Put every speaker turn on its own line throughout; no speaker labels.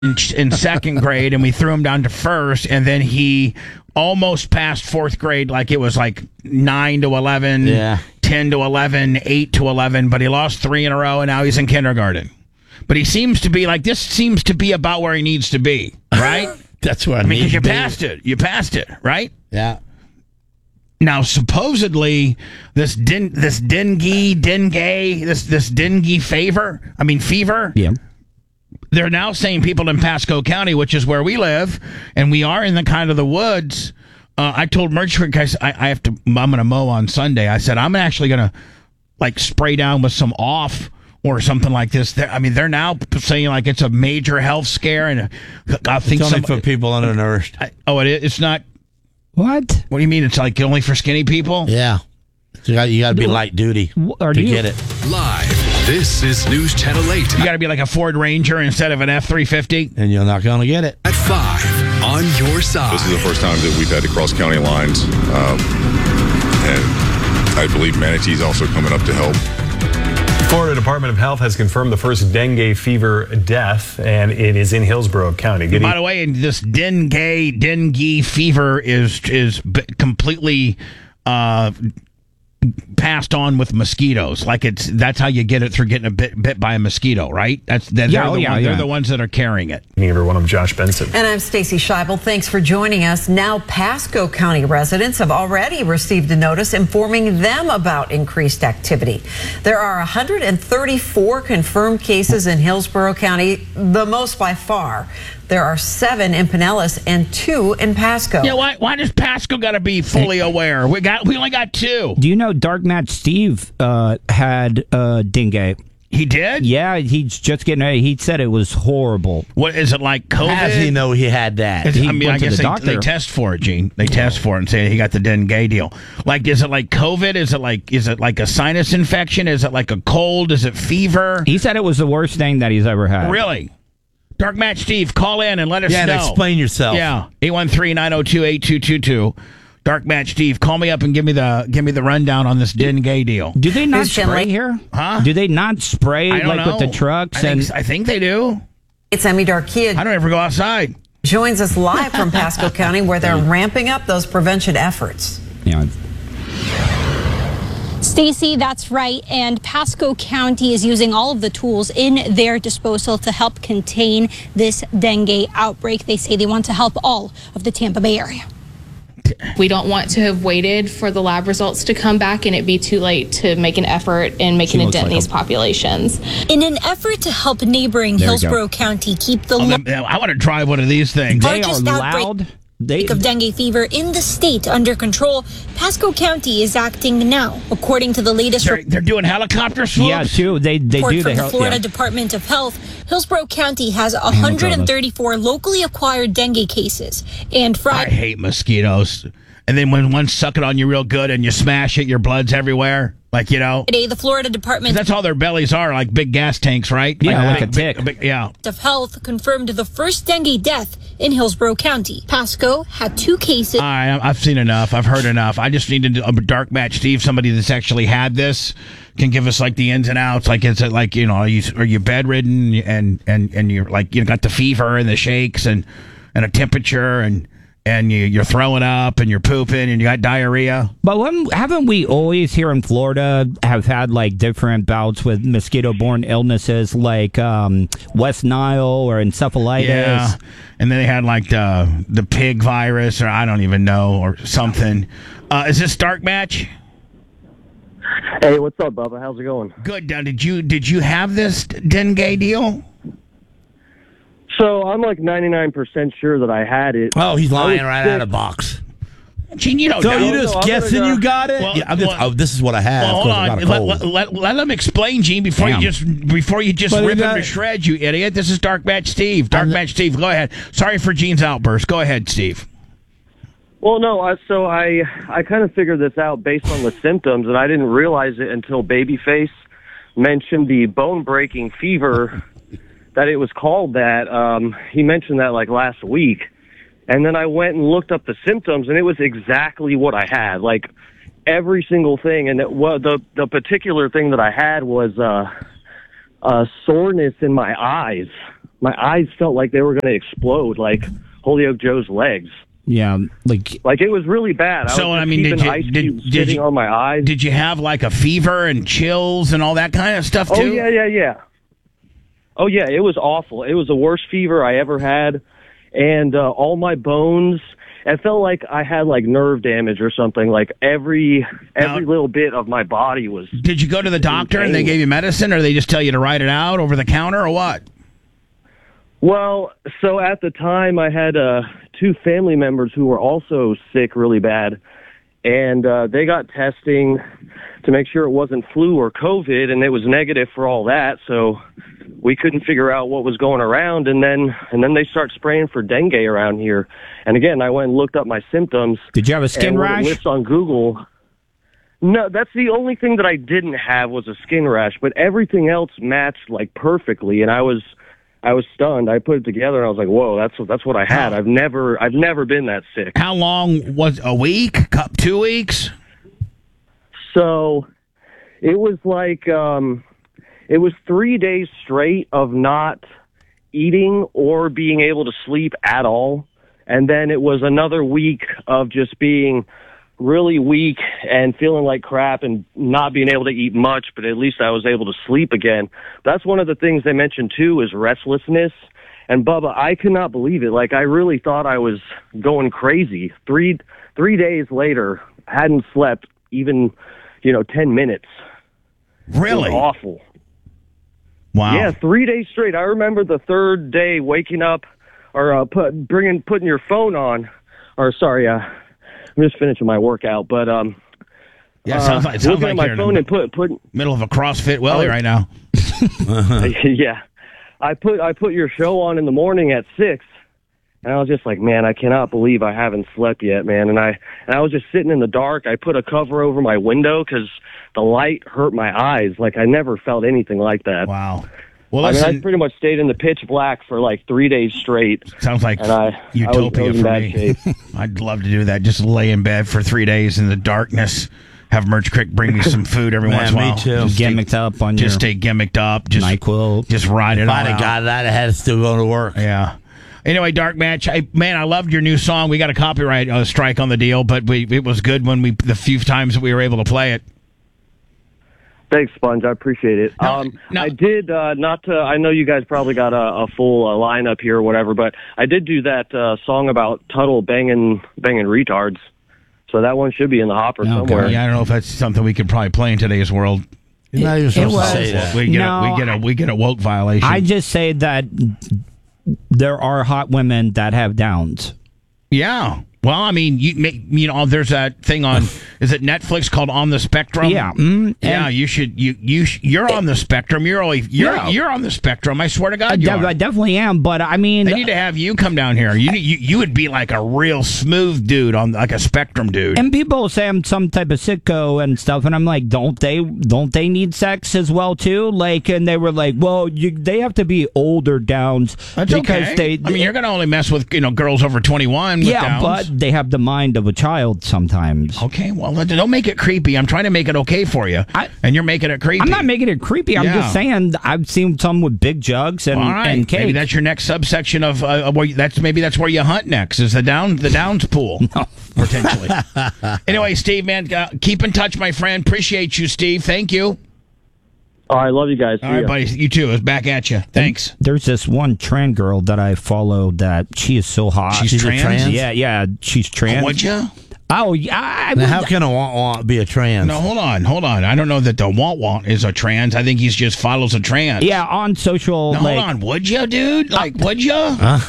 in second grade, and we threw him down to first, and then he almost passed fourth grade, like it was like 9 to 11, 10 to 11, 8 to 11, but he lost 3 in a row, and now he's in kindergarten. But he seems to be like, this seems to be about where he needs to be, right?
That's where I mean,
because you passed it. You passed it, right?
Yeah.
Now, supposedly, this dengue fever.
Yeah.
They're now saying people in Pasco County, which is where we live, and we are in the kind of the woods. I told Merchant, I'm going to mow on Sunday. I said, I'm actually going to like spray down with some off or something like this. They're now saying like it's a major health scare, and I think
it's only for people undernourished.
It's not.
What?
What do you mean? It's like only for skinny people?
Yeah. So you got to be light duty to get it.
Live. This is News Channel 8.
You got to be like a Ford Ranger instead of an F-350.
And you're not going to get it.
At 5 on your side.
This is the first time that we've had to cross county lines. And I believe Manatee's also coming up to help.
Florida Department of Health has confirmed the first dengue fever death, and it is in Hillsborough County.
By the way, this dengue fever is completely passed on with mosquitoes. Like that's how you get it, through getting bit by a mosquito, right? They're the ones that are carrying it.
Hey everyone, I'm Josh Benson.
And I'm Stacy Scheibel. Thanks for joining us. Now, Pasco County residents have already received a notice informing them about increased activity. There are 134 confirmed cases in Hillsborough County, the most by far. There are 7 in Pinellas and 2 in Pasco.
Yeah, why does Pasco got to be fully aware? We only got 2.
Do you know Dark Match Steve had dengue?
He did?
Yeah, he's just getting ready. He said it was horrible.
What is it, like COVID?
How does he know he had that?
I guess they test for it, Gene. They test for it and say he got the dengue deal. Like, is it like COVID? Is it like a sinus infection? Is it like a cold? Is it fever?
He said it was the worst thing that he's ever had.
Really? Dark Match Steve, call in and let us know.
Yeah, explain yourself.
Yeah, 813-902-8222. Dark Match Steve, call me up and give me the rundown on this dengue deal.
Do they not spray here?
Huh?
Do they not spray with the trucks?
I think they do.
It's Emmy Darkia.
I don't ever go outside.
Joins us live from Pasco County, where they're ramping up those prevention efforts.
Yeah.
Stacy, that's right. And Pasco County is using all of the tools in their disposal to help contain this dengue outbreak. They say they want to help all of the Tampa Bay area.
We don't want to have waited for the lab results to come back and it be too late to make an effort in making a dent in these populations.
In an effort to help neighboring Hillsborough County keep the
I want to try one of these things.
They are loud.
Of dengue fever in the state under control, Pasco County is acting now. According to the latest
they're doing helicopter swoops?
Yeah, too. They do
from the Florida Department of Health. Hillsborough County has 134 locally acquired dengue cases. And
I hate mosquitoes. And then when one suck it on you real good and you smash it, your blood's everywhere. Like,
Today, the Florida Department...
That's all their bellies are, like big gas tanks, right?
Yeah, like a tick.
Of Health confirmed the first dengue death in Hillsborough County. Pasco had 2 cases.
I've seen enough. I've heard enough. I just need a Dark Match Steve, somebody that's actually had this, can give us like the ins and outs. Like, is it like, are you bedridden and you're like, got the fever and the shakes and a temperature and you're throwing up and you're pooping and you got diarrhea.
But haven't we always here in Florida have had like different bouts with mosquito-borne illnesses like West Nile or encephalitis?
Yeah, and then they had like the pig virus or I don't even know or something. Is this Dark Match?
Hey, what's up, Bubba? How's it going?
Good. Did you have this dengue deal?
So I'm like 99% sure that I had it.
Oh, he's lying right out of the box.
Gene, you don't
so
know.
you're just guessing you got it?
Well,
this is what I had.
Well, hold on. Let them explain, Gene, before you just rip him to shreds, you idiot. This is Dark Match Steve. Dark Match Steve, go ahead. Sorry for Gene's outburst. Go ahead, Steve.
Well, no, I kind of figured this out based on the symptoms, and I didn't realize it until Babyface mentioned the bone-breaking fever, that it was called that. He mentioned that like last week. And then I went and looked up the symptoms, and it was exactly what I had, like every single thing. And the particular thing that I had was soreness in my eyes, my eyes felt like they were going to explode, like Holyoke Joe's legs.
Yeah,
like it was really bad.
So
I was
did
sitting on my eyes.
Did you have like a fever and chills and all that kind of stuff too?
Oh yeah. Oh yeah, it was awful. It was the worst fever I ever had, and all my bones. It felt like I had like nerve damage or something. Like every little bit of my body was.
Did you go to the doctor and they gave you medicine, or they just tell you to write it out over the counter, or what?
Well, so at the time I had 2 family members who were also sick really bad, and they got testing to make sure it wasn't flu or COVID, and it was negative for all that. So we couldn't figure out what was going around, and then they start spraying for dengue around here. And again, I went and looked up my symptoms.
Did you have a skin rash?
It lists on Google. No, that's the only thing that I didn't have was a skin rash, but everything else matched like perfectly, and I was stunned. I put it together and I was like, "Whoa, that's what I had." I've never been that sick.
How long was a week? 2 weeks?
So it was like it was 3 days straight of not eating or being able to sleep at all, and then it was another week of just being really weak and feeling like crap and not being able to eat much, but at least I was able to sleep again. That's one of the things they mentioned too, is restlessness. And Bubba, I could not believe it. Like, I really thought I was going crazy. Three days later, hadn't slept even, 10 minutes.
Really?
It was awful.
Wow.
Yeah, 3 days straight. I remember the third day waking up or putting your phone on, or sorry, I'm just finishing my workout, but
sounds like
looking at my
you're
phone
in the
and put
middle of a CrossFit welly right now.
Yeah, I put your show on in the morning at 6, and I was just like, man, I cannot believe I haven't slept yet, man. And I was just sitting in the dark. I put a cover over my window because the light hurt my eyes. Like, I never felt anything like that.
Wow. Well,
I pretty much stayed in the pitch black for like 3 days straight.
Sounds like utopia
I was in
for
bad
me.
shape.
I'd love to do that. Just lay in bed for 3 days in the darkness. Have Merch Crick bring me some food every once in a while.
Me too.
Just gimmicked up on your...
Just stay gimmicked up. Just
NyQuil.
Just ride it all out.
If I'd have got that, I had to still go to work.
Yeah. Anyway, Dark Match, I loved your new song. We got a copyright strike on the deal, but it was good when the few times that we were able to play it.
Thanks, Sponge. I appreciate it. I did I know you guys probably got a full lineup here or whatever, but I did do that song about Tuttle banging retards. So that one should be in the hopper somewhere.
Yeah, I don't know if that's something we could probably play in today's world.
You're not even supposed to say that.
We get a woke violation.
I just say that there are hot women that have downs.
Yeah. Well, I mean, there's that thing on, is it Netflix called On the Spectrum?
Yeah.
Yeah, you should, you're on the spectrum. You're on the spectrum. I swear to God,
I definitely am, but I mean,
they need to have you come down here. You would be like a real smooth dude like a spectrum dude.
And people say I'm some type of sicko and stuff, and I'm like, don't they need sex as well too? Like, and they were like, well, they have to be older downs.
That's
because
okay. You're going to only mess with girls over 21 with downs.
But they have the mind of a child sometimes.
Okay, well, don't make it creepy. I'm trying to make it okay for you, and you're making it creepy.
I'm not making it creepy. I'm just saying I've seen some with big jugs and cake.
Maybe that's your next subsection of that's where you hunt next is the downs pool.
No.
Potentially. Anyway, Steve, man, keep in touch, my friend. Appreciate you, Steve. Thank you.
All right, love you guys.
All right, buddy. You too. It's back at you. Thanks.
There's this one trans girl that I follow that she is so hot.
She's trans?
Yeah, she's trans.
Would you?
Oh, yeah.
Now, how can a want be a trans?
No, hold on. I don't know that the want is a trans. I think he just follows a trans.
Yeah, on social.
No, hold on. Would you, dude? Would you?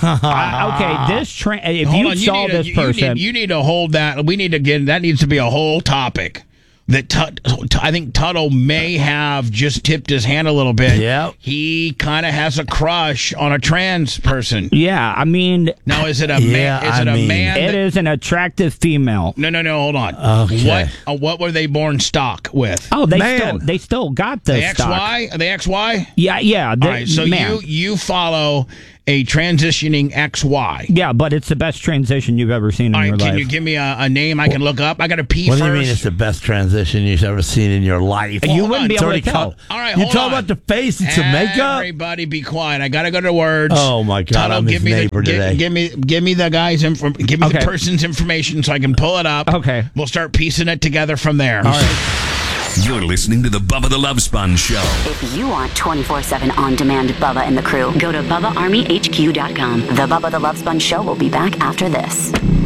Okay, this trans. If you saw this person,
you need to hold that. We need to get that. Needs to be a whole topic. That I think Tuttle may have just tipped his hand a little bit.
Yeah,
he kind of has a crush on a trans person.
Yeah, I mean,
now is it a man? Is it a man?
It is an attractive female.
No, hold on.
Okay.
What were they born stock with?
Oh, they still got the stock.
The XY?
Yeah.
All right, so you follow a transitioning XY.
Yeah, but it's the best transition you've ever seen in your life.
Can you give me a name I can look up? I got to pee
what
first.
What do you mean it's the best transition you've ever seen in your life?
You wouldn't be able to tell.
All right,
you
hold
talk
on.
about the face and some makeup?
Everybody be quiet. I got to go to words.
Oh, my God.
Tuttle,
I'm his neighbor today.
Give me the guy's give me the person's information so I can pull it up.
Okay.
We'll start piecing it together from there.
All right.
You're listening to the Bubba the Love Sponge Show.
If you want 24/7 on-demand Bubba and the crew, go to BubbaArmyHQ.com. The Bubba the Love Sponge Show will be back after this.